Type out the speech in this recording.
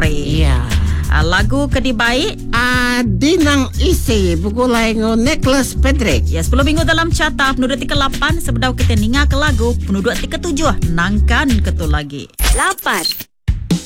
Sapri. Ya. Lagu kedi baik. Dinang isi buku lain Nicholas Pedrick. Ya, 10 minggu dalam carta penuh 38 sebedau kita ninga ke lagu penuh 27 nangkan ketu lagi. 8.